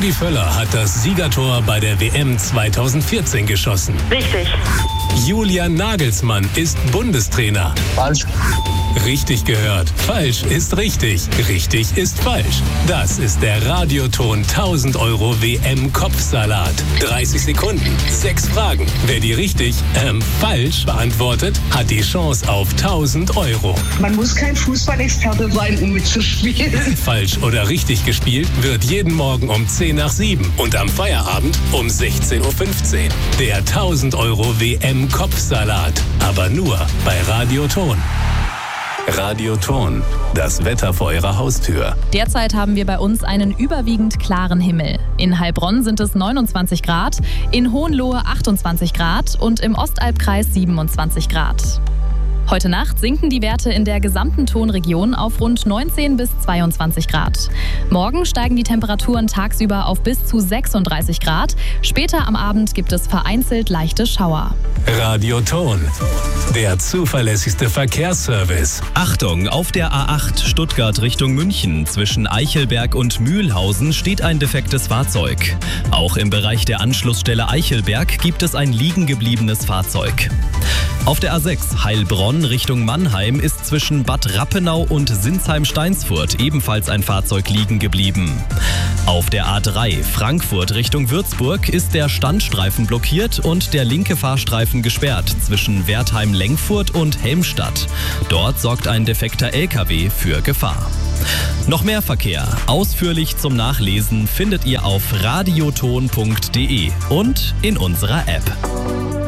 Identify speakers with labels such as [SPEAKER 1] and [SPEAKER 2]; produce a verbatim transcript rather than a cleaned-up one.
[SPEAKER 1] Rudi Völler hat das Siegertor bei der W M zweitausendvierzehn geschossen.
[SPEAKER 2] Richtig.
[SPEAKER 1] Julian Nagelsmann ist Bundestrainer.
[SPEAKER 3] Falsch.
[SPEAKER 1] Richtig gehört. Falsch ist richtig. Richtig ist falsch. Das ist der Radioton tausend Euro W M-Kopfsalat. dreißig Sekunden, sechs Fragen. Wer die richtig, ähm, falsch beantwortet, hat die Chance auf tausend Euro.
[SPEAKER 2] Man muss kein Fußballexperte sein, um mitzuspielen.
[SPEAKER 1] Falsch oder richtig gespielt wird jeden Morgen um zehn nach sieben und am Feierabend um sechzehn Uhr fünfzehn. Der tausend Euro W M-Kopfsalat. Aber nur bei Radioton. Radioton, das Wetter vor Ihrer Haustür.
[SPEAKER 4] Derzeit haben wir bei uns einen überwiegend klaren Himmel. In Heilbronn sind es neunundzwanzig Grad, in Hohenlohe achtundzwanzig Grad und im Ostalbkreis siebenundzwanzig Grad. Heute Nacht sinken die Werte in der gesamten Tonregion auf rund neunzehn bis zweiundzwanzig Grad. Morgen steigen die Temperaturen tagsüber auf bis zu sechsunddreißig Grad. Später am Abend gibt es vereinzelt leichte Schauer.
[SPEAKER 1] Radioton, der zuverlässigste Verkehrsservice.
[SPEAKER 5] Achtung, auf der A acht Stuttgart Richtung München zwischen Eichelberg und Mühlhausen steht ein defektes Fahrzeug. Auch im Bereich der Anschlussstelle Eichelberg gibt es ein liegen gebliebenes Fahrzeug. Auf der A sechs Heilbronn Richtung Mannheim ist zwischen Bad Rappenau und Sinsheim-Steinsfurt ebenfalls ein Fahrzeug liegen geblieben. Auf der A drei Frankfurt Richtung Würzburg ist der Standstreifen blockiert und der linke Fahrstreifen gesperrt zwischen Wertheim-Lengfurt und Helmstadt. Dort sorgt ein defekter L K W für Gefahr. Noch mehr Verkehr, ausführlich zum Nachlesen, findet ihr auf radioton punkt de und in unserer App.